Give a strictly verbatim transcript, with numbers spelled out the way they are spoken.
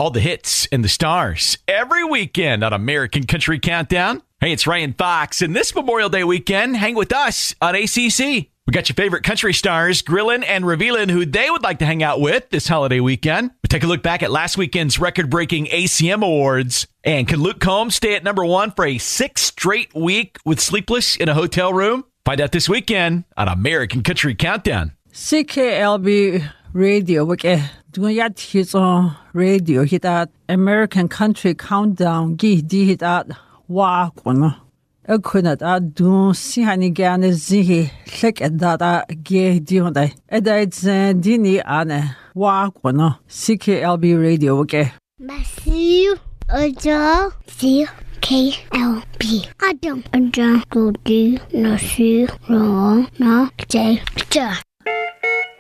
All the hits and the stars every weekend on American Country Countdown. Hey, it's Ryan Fox, and this Memorial Day weekend, hang with us on A C C. We got your favorite country stars grilling and revealing who they would like to hang out with this holiday weekend. We take a look back at last weekend's record-breaking A C M Awards. And can Luke Combs stay at number one for a sixth straight week with Sleepless in a Hotel Room? Find out this weekend on American Country Countdown. C K L B Radio, okay. Dunyat hits on radio, hit that American Country Countdown, gi di hit that wa kono. A kuna da dun si hani gane zihi, slik at da ge di on day. Eda it's dini ane wa kono. C K L B Radio, okay. Matthew, Ojo, C K L B. Adam, Ojo, go do, no, see, wrong, no, J, J.